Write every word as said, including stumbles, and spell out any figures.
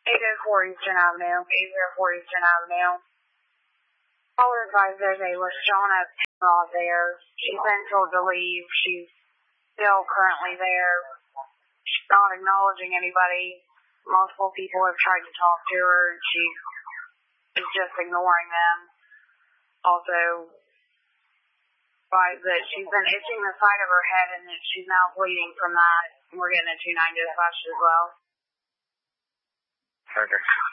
eight oh four Eastern Avenue, eight oh four Eastern Avenue. Caller advised there's a LaShawna Raw there. She's been told to leave. She's still currently there. She's not acknowledging anybody. Multiple people have tried to talk to her, and she is just ignoring them. Also, advised that she's been itching the side of her head and that she's now bleeding from that. We're getting a two nine dispatch as well. Okay.